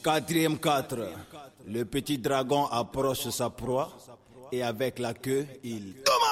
Quatrième 4. Le petit dragon approche sa proie et avec la queue, il...